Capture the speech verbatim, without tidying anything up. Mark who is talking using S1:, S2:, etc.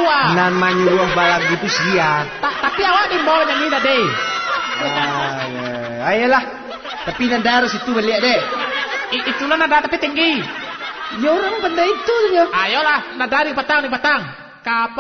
S1: tua.
S2: Nan menyuruh balang gitu siap.
S1: Ta tapi awak di bawah nyanyi dah deh.
S2: Ah, ya. Ayolah. Tapi nanda harus itu balik deh.
S1: Itulah nada tapi tinggi.
S2: Ya orang pandai itu ya.
S1: Ayolah, nada di petang di petang. Kapal